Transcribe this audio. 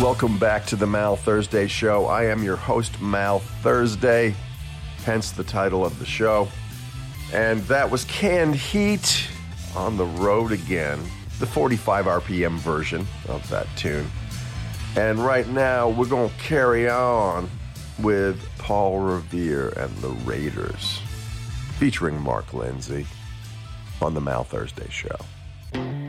Welcome back to the Mal Thursday Show. I am your host, Mal Thursday, hence the title of the show. And that was Canned Heat, On the Road Again, the 45 RPM version of that tune. And right now, we're going to carry on with Paul Revere and the Raiders, featuring Mark Lindsay on the Mal Thursday Show.